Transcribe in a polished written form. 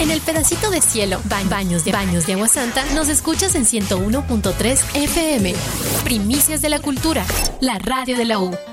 En el pedacito de cielo, baños de Agua Santa, nos escuchas en 101.3 FM. Primicias de la Cultura, la radio de la U.